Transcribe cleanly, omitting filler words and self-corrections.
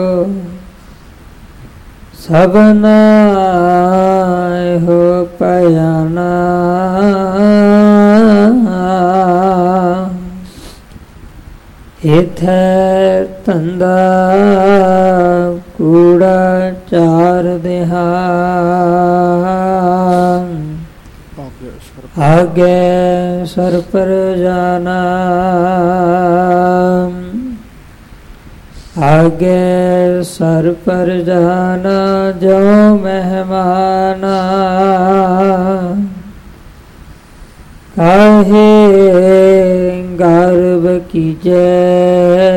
ਸਭਨਾ ਹੋ ਪਿਆਨਾ ਇਥੈ ਧੰਦਾ ਕੂੜਾ ਚਾਰ ਦਿਹਾ ਆਗੇ ਸਰ ਪਰ ਜਾਨਾ ਆਗੇ ਸਰ ਪਰ ਜਾਨਾ ਜੋ ਮਹਿਮਾਨਾ ਕਾਹੇ ਗਰਭ ਕੀਜੈ